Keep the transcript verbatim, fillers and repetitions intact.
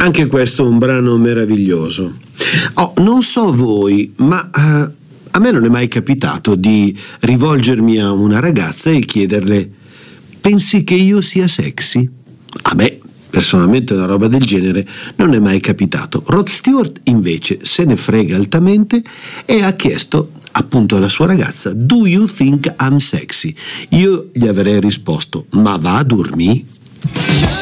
Anche questo è un brano meraviglioso. Oh, non so voi, ma uh, a me non è mai capitato di rivolgermi a una ragazza e chiederle: pensi che io sia sexy? A me personalmente una roba del genere non è mai capitato. Rod Stewart invece se ne frega altamente e ha chiesto appunto alla sua ragazza: do you think I'm sexy? Io gli avrei risposto: ma va a dormire?